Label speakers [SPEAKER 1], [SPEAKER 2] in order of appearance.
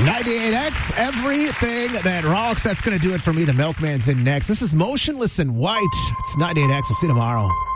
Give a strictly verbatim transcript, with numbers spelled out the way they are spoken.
[SPEAKER 1] ninety-eight X, everything that rocks. That's going to do it for me. The Milkman's in next. This is Motionless in White. It's ninety-eight X. We'll see you tomorrow.